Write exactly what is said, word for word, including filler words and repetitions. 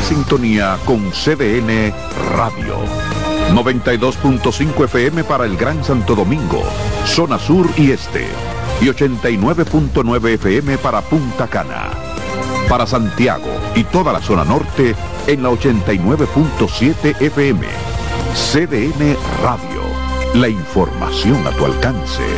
sintonía con C D N Radio. noventa y dos punto cinco F M para el Gran Santo Domingo, zona sur y este. Y ochenta y nueve punto nueve F M para Punta Cana. Para Santiago y toda la zona norte en la ochenta y nueve punto siete F M. C D N Radio. La información a tu alcance.